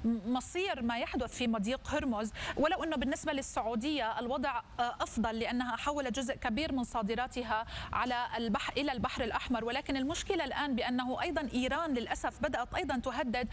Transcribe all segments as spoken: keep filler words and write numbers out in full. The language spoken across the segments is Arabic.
مصير ما يحدث في مضيق هرمز، ولو أنه بالنسبة للسعودية الوضع أفضل لأنها حولت جزء كبير من صادراتها على البحر إلى البحر الأحمر، ولكن المشكلة الآن بأنه أيضا إيران للأسف بدأت أيضا تهدد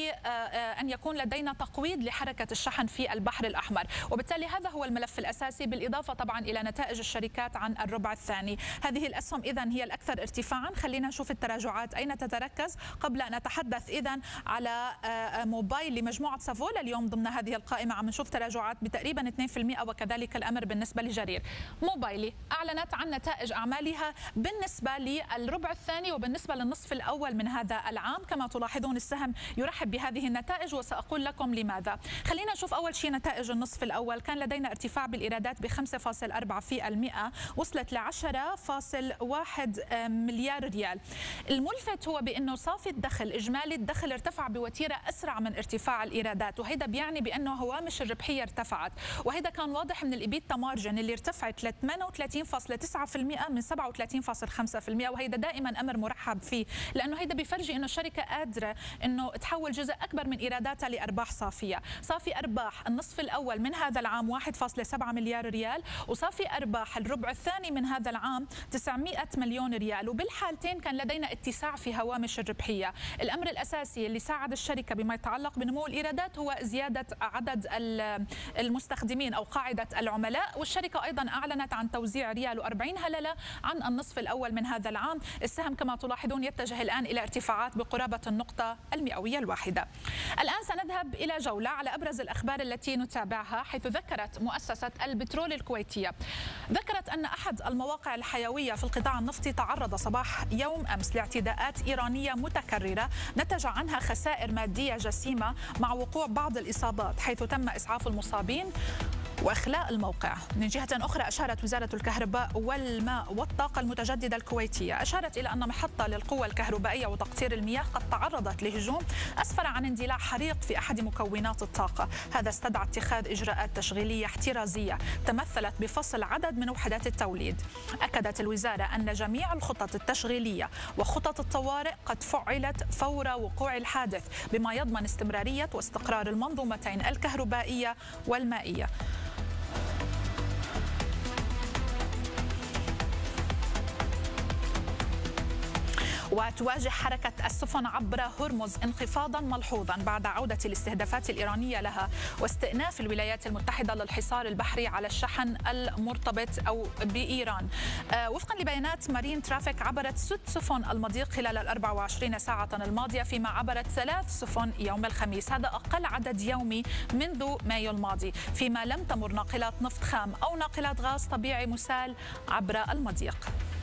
بأن يكون لدينا تقويض لحركة الشحن في البحر الأحمر، وبالتالي هذا هو الملف الأساسي، بالإضافة طبعا إلى نتائج الشركات عن الربع الثاني. هذه الأسهم إذن هي الأكثر ارتفاعا. خلينا نشوف التراجعات أين تتركز قبل أن نتحدث إذن على موبايل لمجموعة سافولا. اليوم ضمن هذه القائمة عم نشوف تراجعات بتقريبا اثنين بالمئة، وكذلك الأمر بالنسبة لجرير. موبايلي أعلنت عن نتائج أعمالها بالنسبة للربع الثاني وبالنسبة للنصف الأول من هذا العام. كما تلاحظون السهم يرحب بهذه النتائج، وسأقول لكم لماذا. خلينا نشوف أول شيء نتائج النصف الأول. كان لدينا ارتفاع بالإيرادات ب خمسة فاصلة أربعة في المئة، وصلت ل عشرة فاصلة واحد مليار ريال. الملفت هو بأنه صافي الدخل إجمالي الدخل ارتفع بوتيرة أسرع من ارتفاع الإيرادات، وهذا بيعني بأنه هوامش الربحية ارتفعت، وهذا كان واضح من الإبيتا مارجن اللي ارتفعت ل ثمانية وثلاثين فاصلة تسعة بالمئة من سبعة وثلاثين فاصلة خمسة بالمئة، وهذا دائما أمر مرحب فيه، لأنه هذا بيفرجي أنه الشركة قادرة أنه تحول جزء أكبر من إيراداتها لأرباح صافية. صافي أرباح النصف الأول من هذا العام واحد فاصلة سبعة مليار ريال، وصافي أرباح الربع الثاني من هذا العام تسعمئة مليون ريال، وبالحالتين كان لدينا اتساع في هوامش الربحية. الأمر الأساسي اللي ساعد الشركة بما يتعلق بنمو الإيرادات هو زيادة عدد المستخدمين أو قاعدة العملاء، والشركة أيضا أعلنت عن توزيع ريال وأربعين هللة عن النصف الأول من هذا العام. السهم كما تلاحظون يتجه الآن إلى ارتفاعات بقرابة النقطة المئوية الواحدة. الآن سنذهب إلى جولة على أبرز الأخبار التي نتابعها، حيث ذكرت مؤسسة البترول الكويتية ذكرت أن أحد المواقع الحيوية في القطاع النفطي تعرض صباح يوم أمس لاعتداءات إيرانية متكررة نتج عنها خسائر مادية جسيمة مع وقوع بعض الإصابات، حيث تم إسعاف المصابين وإخلاء الموقع. من جهة أخرى أشارت وزارة الكهرباء والماء والطاقة المتجددة الكويتية أشارت إلى أن محطة للقوى الكهربائية وتقطير المياه قد تعرضت لهجوم أسفر عن اندلاع حريق في أحد مكونات الطاقة. هذا استدعى اتخاذ إجراءات تشغيلية احترازية تمثلت بفصل عدد من وحدات التوليد. أكدت الوزارة أن جميع الخطط التشغيلية وخطط الطوارئ قد فعلت فور وقوع الحادث، بما يضمن استمرارية واستقرار المنظومتين الكهربائية والمائية. وتواجه حركة السفن عبر هرمز انخفاضا ملحوظا بعد عودة الاستهدافات الإيرانية لها واستئناف الولايات المتحدة للحصار البحري على الشحن المرتبط أو بإيران. آه وفقا لبيانات مارين ترافيك عبرت ست سفن المضيق خلال الأربع وعشرين ساعة الماضية، فيما عبرت ثلاث سفن يوم الخميس، هذا أقل عدد يومي منذ مايو الماضي، فيما لم تمر ناقلات نفط خام أو ناقلات غاز طبيعي مسال عبر المضيق.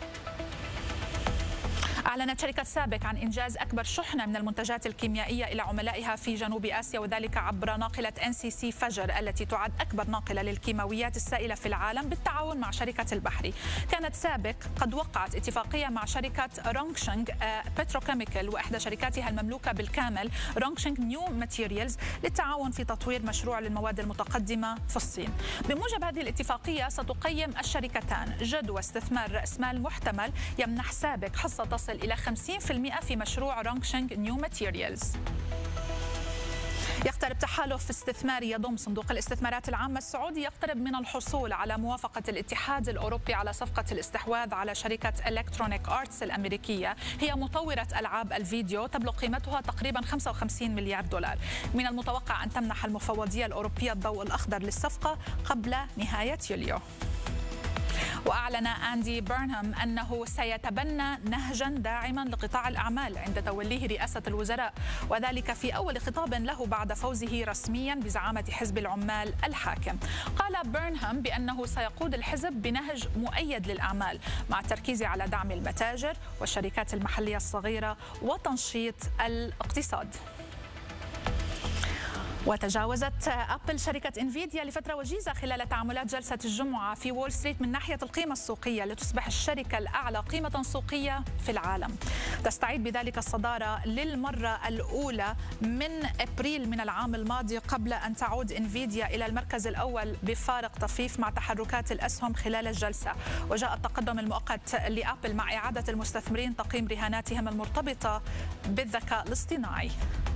أعلنت شركة سابك عن إنجاز أكبر شحنة من المنتجات الكيميائية إلى عملائها في جنوب آسيا، وذلك عبر ناقلة إن سي سي فجر التي تعد أكبر ناقلة للكيماويات السائلة في العالم بالتعاون مع شركة البحري. كانت سابك قد وقعت اتفاقية مع شركة رونغشنغ بتروكيميكال وإحدى شركاتها المملوكة بالكامل رونغشنغ نيو ماتيريالز للتعاون في تطوير مشروع للمواد المتقدمة في الصين. بموجب هذه الاتفاقية ستقيم الشركتان جدوى استثمار رأس مال محتمل يمنح سابك حصة تصل إلى خمسين بالمئة في مشروع رونغشنغ نيو ماتيريالز. يقترب تحالف استثماري يضم صندوق الاستثمارات العامة السعودي يقترب من الحصول على موافقة الاتحاد الأوروبي على صفقة الاستحواذ على شركة إلكترونيك آرتس الأمريكية، هي مطورة ألعاب الفيديو تبلغ قيمتها تقريبا خمسة وخمسين مليار دولار. من المتوقع أن تمنح المفوضية الأوروبية الضوء الأخضر للصفقة قبل نهاية يوليو. وأعلن أندي بيرنهام أنه سيتبنى نهجا داعما لقطاع الأعمال عند توليه رئاسة الوزراء، وذلك في أول خطاب له بعد فوزه رسميا بزعامة حزب العمال الحاكم. قال بيرنهام بأنه سيقود الحزب بنهج مؤيد للأعمال مع التركيز على دعم المتاجر والشركات المحلية الصغيرة وتنشيط الاقتصاد. وتجاوزت أبل شركة انفيديا لفترة وجيزة خلال تعاملات جلسة الجمعة في وول ستريت من ناحية القيمة السوقية لتصبح الشركة الأعلى قيمة سوقية في العالم. تستعيد بذلك الصدارة للمرة الأولى من أبريل من العام الماضي، قبل أن تعود انفيديا إلى المركز الأول بفارق طفيف مع تحركات الأسهم خلال الجلسة. وجاء التقدم المؤقت لأبل مع إعادة المستثمرين تقييم رهاناتهم المرتبطة بالذكاء الاصطناعي.